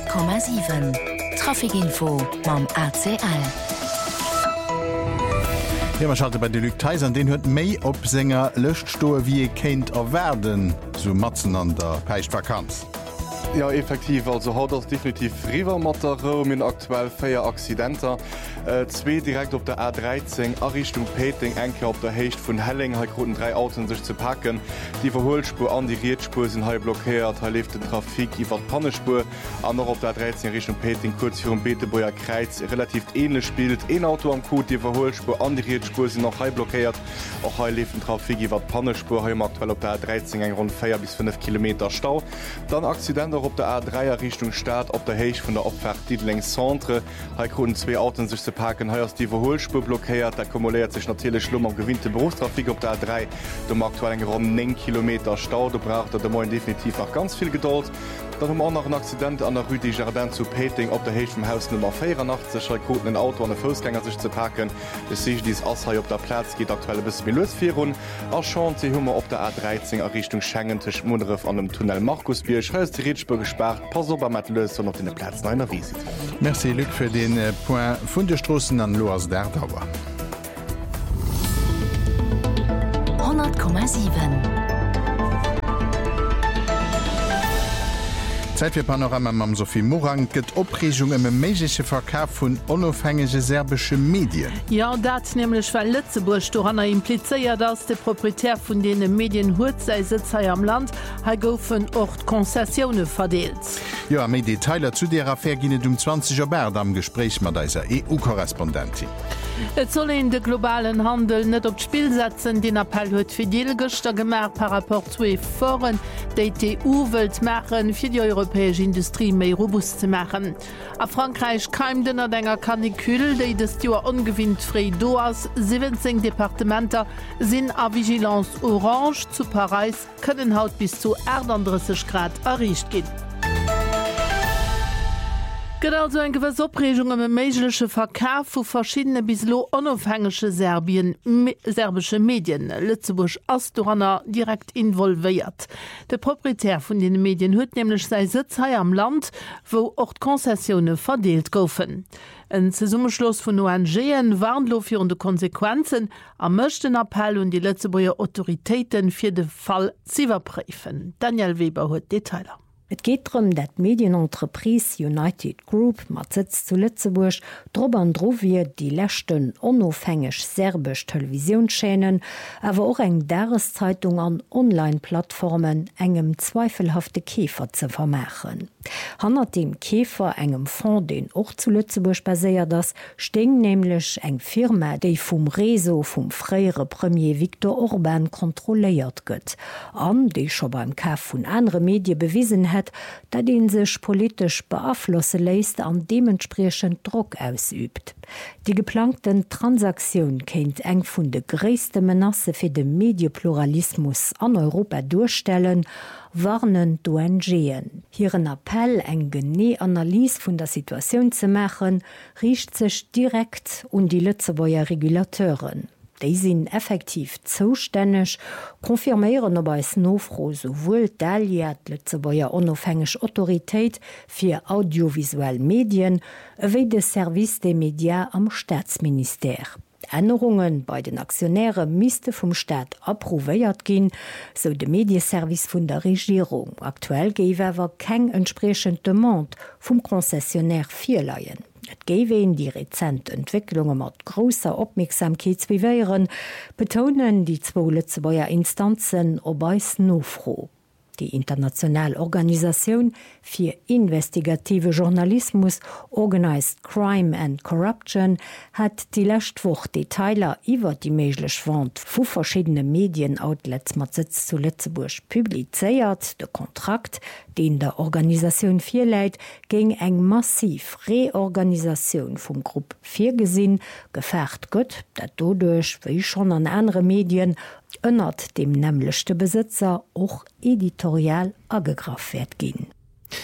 100,7 Trafikinfo mam ACL. Ja, man schalte bei de Lügteis an den huet méi op Sänger Lëchtstoe wie kenint erwerden zu Matzen an der Peichtvakanz. Ja, effektiv, also haut das definitiv River Matero min aktuell 4 Accidenter. 2 direkt op der A13 a Richtung Peting enke op der Hecht vun Helling ha Groten 3 Autos sich zu packen. Die Verholspur an die Rietspur sind he blockiert, ha lief den Trafik iwwer Pannespur an noch op der 13 Richtung Peting kurz für Beeteboer Kreiz relativ ähnlich spielt. Ein Auto am Code die Verholspur an die Rietspur sind noch he blockiert. Auch he lief den Trafik iwwer Pannespur ha aktuell op der A13 eng rund 4 bis 5 Kilometer Stau. Dann Accident op der A3er Richtung Staat op der Heich von der Opfahrt Diedling Centre ha Groten 2 Autos sich zu packen heiers die Verholspur blockiert, der kumuliert sich natürlich schlumm am gewinnte Berufstrafik op der A3 dem aktuell en rund 9 Kilometer Stau, du braucht der Moin definitiv auch ganz viel Geduld. Dann haben auch noch ein Accident an der Rue des Jardins zu Peting op der Heich vom Haus Nummer 84 Groten ein Auto an den Fußgänger sich zu packen. Es sehe ich dies Asshai op der Platz geht aktuell bis Milosphären. Auch schon sie Hummer op der A13 in Richtung Schengen Tisch Munref an dem Tunnel Markusbier. Ich heißt die Rietspur gespart, pass op mat Lös und auf den Platz einer Visit. Merci Luc für den Point vun der Strossen an Loas der Dauer. 100,7 Zeit für Panorama mam Sophie Morang gëtt Opregung im méigsche Verkauf vun onofhängige serbische Medien. Ja, dat nämlich weil Lützeburg Storanner impliziert, dass der Proprietär von den Medien huet sei Sitz am Land ha goufen Ort Konzessionen verdeelt. Ja, méi Detailer zu der Affäre ginnet 20 Berd am Gespräch mat deiser EU-Korrespondentin. Et soll in de globalen Handel net op Spiel setzen, den Appell huet fir Dielgëchter gemerk par rapport zu Foren, déi EU wëlt machen fir die europäesche Industrie méi robust ze machen. A Frankreich keim dennner denger Kanikül, déi des Joer ongewinnt frei doas, 17 Departementer sinn a Vigilance Orange zu Paris kënnen haut bis zu 38 Grad erreicht gin. Gët also en gewëss Opregung am méiglesche Verkauf vu verschiedene bislo onofhängesche serbische Medien. Lützeburg Astoranner direkt involvéiert. De Proprietär vun den Medien huet nämlich sei Sitz hai am Land, wo ort Konzessionen verdeelt goufen. En Summeschluss vun ONGen warnlo führende Konsequenzen am mëchten Appell und die Lützeburger Autoritäten fir de Fall ziwerpräfen. Daniel Weber huet Detailer. Et geht darum, dat Medienentreprise United Group mat Sitz zu Lützeburg drüber und drüber die lächten onofhängig serbisch Televisionsschänen, aber auch eng Dareszeitung an Online-Plattformen engem zweifelhafte Käfer zu vermachen. Hanner dem Käfer engem Fonds, den auch zu Lützeburg basiert das, stehen nämlich eng Firma, die vom Reso vom freiere Premier Viktor Orban kontrolliert gött, an die schon beim Kauf von andere Medien bewiesen hat, dat den sech politisch beaflosse lässt an dementsprechend Druck ausübt. Die geplanten Transaktion kennt eng vun de gréste Menace fir den Medienpluralismus an Europa durchstellen, warnen d'ONGen. Hieren Appell eng Genee-Analyse vun der Situation zu machen, riecht sech direkt die Lützeburger Regulateuren. Die sind effektiv zuständig, konfirmieren aber als Nofro sowohl Dalia, Lützeburger unabhängige Autorität für audiovisuelle Medien, wie das Service des Médias am Staatsminister. Änderungen bei den Aktionären müsste vom Staat approviert gehen, so der Medienservice von der Regierung. Aktuell gäbe aber kein entsprechendes Demande vom Konzessionär vierleihen. Et gewen die rezent Entwicklungen mat grosser Aufmerksamkeit bewehren, betonen die zwei Lützeburger Instanzen ob eis nofro. Die internationale Organisation für investigative Journalismus Organized Crime and Corruption hat die letzte Woche Detailer über die mögliche Wand von verschiedenen Medienoutlets mit Sitz zu Lützeburg publiziert. Der Kontrakt, den der Organisation vorlegt, ging eng massiv Reorganisation vom Gruppe 4 gesehen, gefährdet Gott, dass dadurch, wie schon an andere Medien, ënnert dem nämlichste Besitzer auch editorial angegraft wird gehen.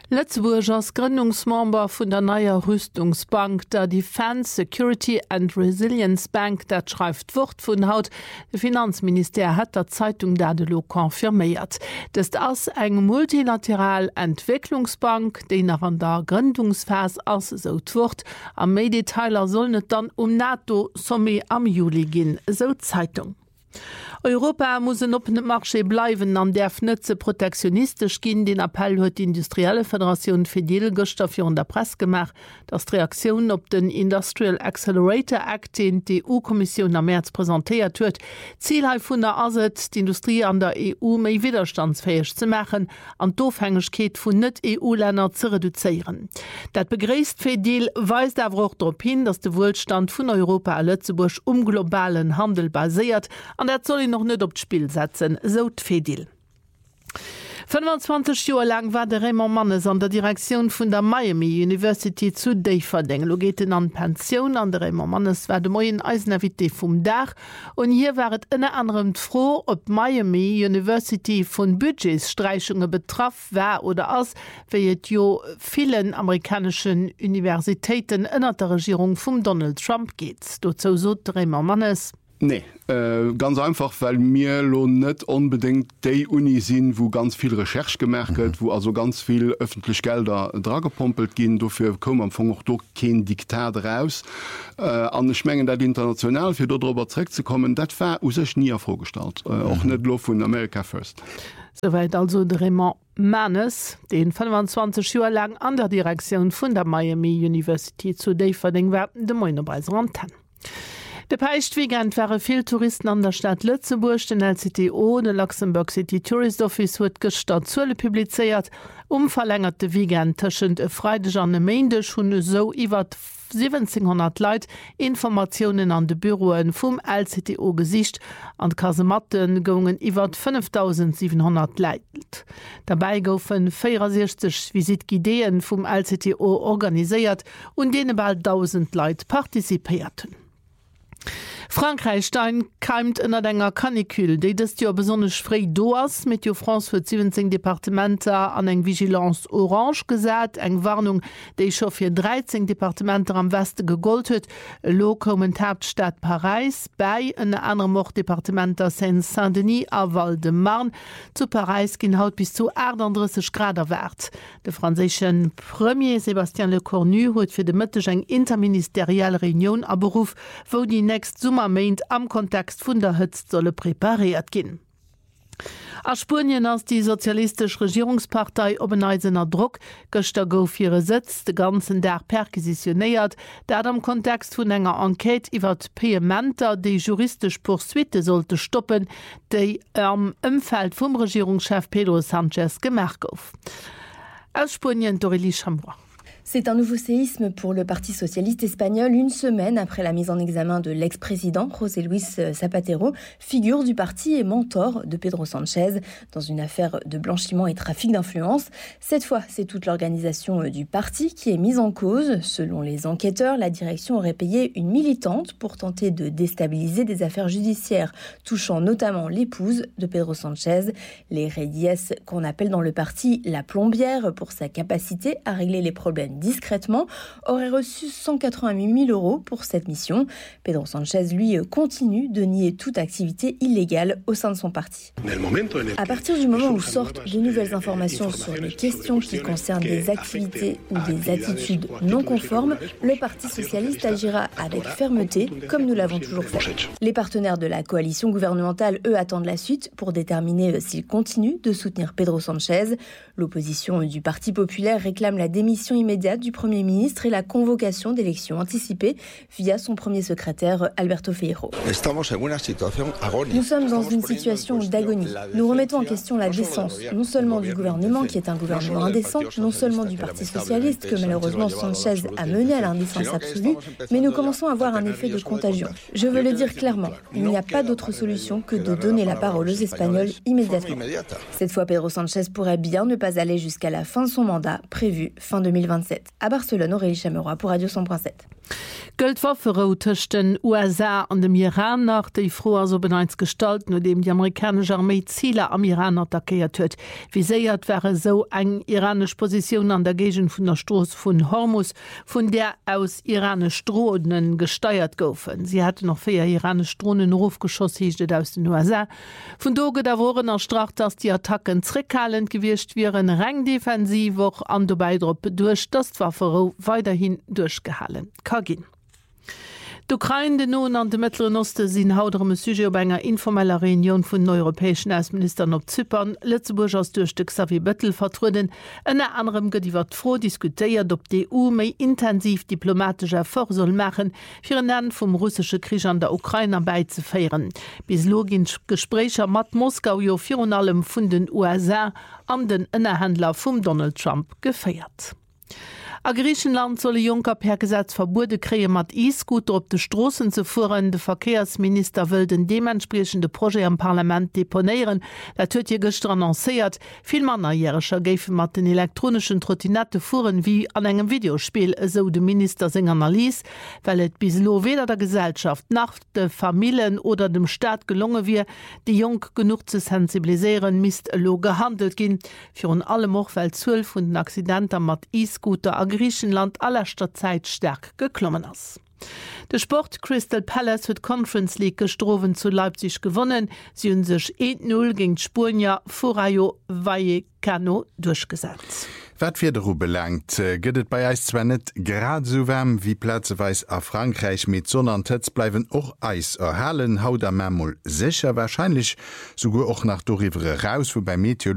Lützeburg als Gründungsmember vun der neuer Rüstungsbank der Defense Security and Resilience Bank dat schreift Wort vun haut. De Finanzminister hat der Zeitung Dadelo konfirmiert. Das ass eng multilateral Entwicklungsbank, de nach an der Gründungsphase ass so wurt. Am Mediteiler soll net dann NATO-Somme am Juli gin, so Zeitung. Europa muss op dem Marché bleiwen an derf nëtze protektionistisch ginn den Appell huet die Industrielle Föderation Fidel Gustaf der Press gemacht, dass die Reaktion op den Industrial Accelerator Act den die EU-Kommission am März präsentiert huet. Ziel vun der Aset die Industrie an der EU méi widerstandsfähig zu machen, an d'Ofhängigkeit vun net EU-Länder zu reduzieren. Dat begräst Fidel weist awer auch darauf hin, dass der Wohlstand vun Europa a Lützeburg globalen Handel basiert, an dat soll noch net op d'Spiel setzen, so Fedil. 25 Jahre lang war der Raymond Mannes an der Direktion von der Miami University zu Deiferding. Lo geht an Pension an der Raymond Mannes war de moien Eisenavité vum Dach und hier waret inne anderem froh, ob Miami University von Budgetsstreichungen betraff war oder ass, wie et jo vielen amerikanischen Universitäten inner der Regierung vom Donald Trump geht. Dazu so Raymond Mannes. Nee, ganz einfach, weil mir lo net unbedingt die Uni sind, wo ganz viel Recherche gemerkt, wo also ganz viel öffentlich Gelder dragepumpelt gehen, dafür kommen am Anfang auch doch kein Diktat raus. An Schmengen dat international für darüber zurückzukommen, das war us nie vorgestellt, auch nicht lo von America First. Soweit also der Raymond Mannes, den 25 Jahre lang an der Direktion von der Miami University zu Deiferding war, de Moine bei Rantan. De Peichtwiegent waren viel Touristen an der Stadt Lützeburg, den LCTO, den Luxemburg City Tourist Office huet gestat zule publizeiert, verlängerte Wiegent tschend e Freitag an e Meindech hunn so iwwer 1700 Leiit Informationen an de Büroen vum LCTO gesicht, an Kasematten gingen iwwer 5700 Leiit. Dabei goufen 64 Visitgideen vum LCTO organisiert und dene bald 1000 Leiit partizipierten. Frankreich keimt ënner denger Kanikül, déi dës Jo besonnech fré doas mit Jo France fir 17 Departementer an eng Vigilance Orange gesät, eng Warnung déi scho fir 13 Departementer am Weste gegolt huet, lo kommen Hauptstadt Paris, bei ënne andere Morddepartementer Saint-Denis a Val-de-Marne. Zu Paris ginn haut bis zu 38 Grad wert. De franzéschen Premier Sébastien Lecornu huet fir de Mëtteg eng interministerielle Reunion aberuf, wo die nächst Summermeint am Kontext vun der Hëtzt solle prepariert ginn. A Spurien ass die sozialistisch Regierungspartei op en eisener Druck gëchter gouf ihre Sitz de ganzen Dag perquisitionéiert, dat am Kontext vun enger Enquete iwwer Payementer déi juristisch Poursuite sollte stoppen, déi am Ëmfeld vum Regierungschef Pedro Sánchez gemerk gouf. Aus Spurien Doreli Chambrois. C'est un nouveau séisme pour le Parti socialiste espagnol, une semaine après la mise en examen de l'ex-président José Luis Zapatero, figure du parti et mentor de Pedro Sánchez, dans une affaire de blanchiment et trafic d'influence. Cette fois, c'est toute l'organisation du parti qui est mise en cause. Selon les enquêteurs, la direction aurait payé une militante pour tenter de déstabiliser des affaires judiciaires, touchant notamment l'épouse de Pedro Sánchez. Les Reyes, qu'on appelle dans le parti la plombière pour sa capacité à régler les problèmes discrètement, aurait reçu 188 000 € pour cette mission. Pedro Sánchez, lui, continue de nier toute activité illégale au sein de son parti. À partir du moment où sortent de nouvelles informations sur les questions qui concernent des activités ou des attitudes non conformes, le Parti socialiste agira avec fermeté, comme nous l'avons toujours fait. Les partenaires de la coalition gouvernementale, eux, attendent la suite pour déterminer s'ils continuent de soutenir Pedro Sánchez. L'opposition du Parti populaire réclame la démission immédiate du Premier ministre et la convocation d'élections anticipées via son premier secrétaire Alberto Fierro. Nous sommes dans une situation d'agonie. Nous remettons en question la décence, non seulement du gouvernement, qui est un gouvernement indécent, non seulement du Parti socialiste, que malheureusement Sánchez a mené à l'indécence absolue, mais nous commençons à avoir un effet de contagion. Je veux le dire clairement, il n'y a pas d'autre solution que de donner la parole aux Espagnols immédiatement. Cette fois, Pedro Sánchez pourrait bien ne pas aller jusqu'à la fin de son mandat, prévu fin 2025. 100.7. À Barcelone, Aurélie Chameroy pour Radio 100.7. Geldwaffero tchten USA an dem Iran nach déi froh so beneits stalt, no dem die amerikanische Armee Ziele am Iran attackiert huet. Wie séiert wäre so eng iranisch Position an der Gegend vun der Stoß vun Hormus, vun der aus iranisch Drohnen gesteuert goufen. Sie hatte noch 4 iranisch Drohnen Rufgeschoss hiechtet aus den USA. Vun doge da woren erstracht, dass die Attacken zrickhalend gewircht wären, rengdefensiv och an de Beidruppe durch das Waffero weiterhin durchgehalen. Kagin. D'Ukraine den nun an de Mittleren Osten sinn hauterem Sujet op enger informeller Reunion vun europäischen Außenministern op Zypern, Lützeburg als Durchstück Xavier Bettel vertruden, ënner anderem gëtt iwwer froh diskutiert, ob die EU méi intensiv diplomatischer Erfolg soll machen, fir en Ende vum russische Krieg an der Ukraine beizufeieren. Bis login Gesprächer mat Moskau jo vir allem vun den USA an den Ënnerhändler vum Donald Trump gefeiert. A Griechenland solle Juncker per Gesetz verbote kree mat E-Scooter op de Strossen zu fuhren. De Verkehrsminister will den dementsprechende Projekt am Parlament deponieren. Dat huet je gestern annoncéiert. Viel mannerjährescher géife mat den elektronischen Trottinette fuhren wie an engem Videospiel, so de Minister seg Analyse, weil et bislo weder der Gesellschaft nach de Familien oder dem Staat gelungen wie, die Jung genug zu sensibilisieren, mist lo gehandelt gin. Für allem och weil 12 vun den Accidenter mat E-Scooter Griechenland allerster Zeit stark geklommen ass. De Sport Crystal Palace huet Conference League gestrowen zu Leipzig gewonnen, sie hun sech 1-0 gegen Spurnia Foraio Vallecano durchgesetzt. Wat fir deru belangt, gëtt bei Eis zwar net grad so wärm wie Plätzeweis a Frankreich mit Sonne an Tetz bleiwen och Eis erhalen, haut der Mämol secher wahrscheinlich sogur och nach Dorivere raus, wo bei Meteor